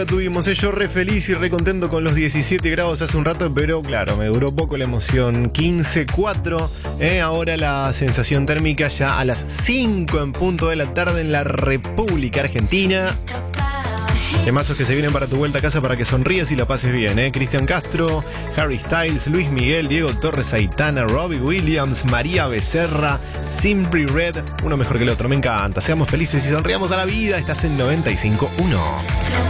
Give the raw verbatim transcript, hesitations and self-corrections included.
Tuvimos eh, yo re feliz y re contento con los diecisiete grados hace un rato, pero claro, me duró poco la emoción. quince cuatro, eh, ahora la sensación térmica ya a las cinco en punto de la tarde en la República Argentina. Temazos que se vienen para tu vuelta a casa para que sonríes y la pases bien, ¿eh? Cristian Castro, Harry Styles, Luis Miguel, Diego Torres, Aitana, Robbie Williams, María Becerra, Simply Red, uno mejor que el otro, me encanta. Seamos felices y sonriamos a la vida. Estás en noventa y cinco punto uno.